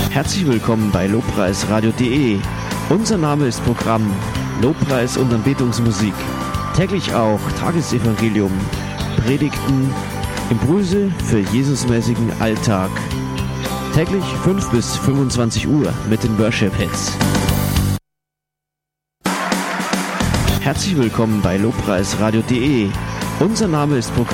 Herzlich willkommen bei Lobpreisradio.de. Unser Name ist Programm Lobpreis und Anbetungsmusik. Täglich auch Tagesevangelium, Predigten, Impulse für Jesusmäßigen Alltag. Täglich 5 bis 25 Uhr mit den Worship Hits. Herzlich willkommen bei Lobpreisradio.de. Unser Name ist Programm